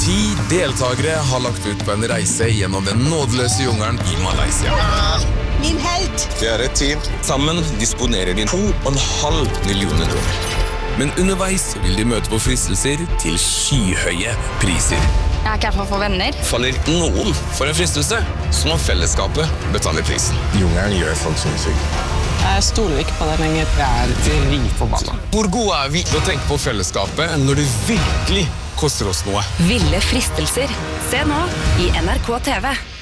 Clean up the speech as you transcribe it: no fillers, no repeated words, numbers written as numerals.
10 deltagere har lagt ut på en reise gjennom den nådeløse jungelen i Malaysia. Min helt! Det er et team. Sammen disponerer de 2,5 millioner dollar. Men underveis vil de møte på fristelser til skyhøye priser. Jeg er ikke her for å få venner. Faller noen for en fristelse, så må fellesskapet betale prisen. Jungelen gjør folk som syk. Jeg stoler ikke på det lenger. Jeg er dritforbanna. Hvor gode er vi til å tenke på fellesskapet når det virkelig koster oss noe? Ville fristelser. Se nå i NRK TV.